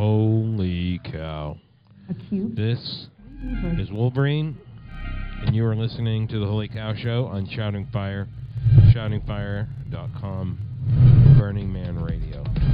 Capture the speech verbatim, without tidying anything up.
Holy cow. A cube. This is Wolverine, and you are listening to the Holy Cow Show on Shouting Fire, shouting fire dot com, Burning Man Radio.